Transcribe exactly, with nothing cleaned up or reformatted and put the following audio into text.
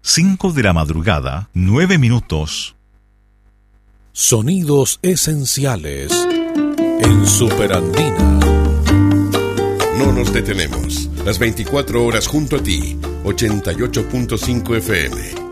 cinco de la madrugada, nueve minutos. Sonidos esenciales en Superandina. No nos detenemos. Las veinticuatro horas junto a ti. ochenta y ocho punto cinco F M.